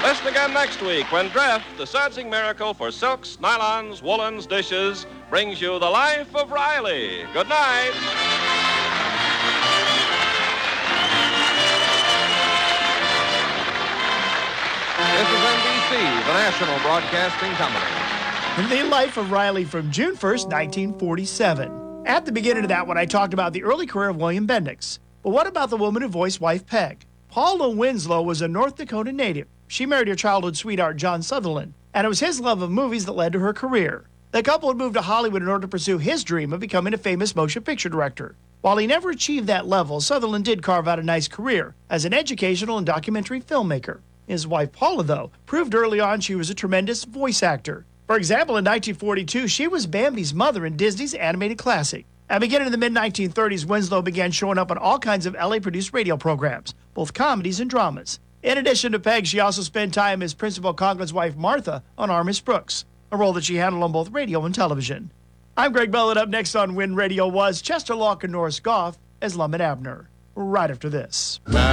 Listen again next week when Dreft, the surging miracle for silks, nylons, woolens, dishes, brings you The Life of Riley. Good night. This is NBC, the national broadcasting company. The Life of Riley from June 1st, 1947. At the beginning of that one, I talked about the early career of William Bendix. But what about the woman who voiced wife Peg? Paula Winslow was a North Dakota native. She married her childhood sweetheart, John Sutherland, and it was his love of movies that led to her career. The couple had moved to Hollywood in order to pursue his dream of becoming a famous motion picture director. While he never achieved that level, Sutherland did carve out a nice career as an educational and documentary filmmaker. His wife, Paula, though, proved early on she was a tremendous voice actor. For example, in 1942, she was Bambi's mother in Disney's animated classic. And beginning in the mid-1930s, Winslow began showing up on all kinds of LA-produced radio programs, both comedies and dramas. In addition to Peg, she also spent time as Principal Conklin's wife, Martha, on Our Miss Brooks, a role that she handled on both radio and television. I'm Greg Bell, and up next on Win Radio was Chester Locke and Norris Goff as Lum and Abner, right after this.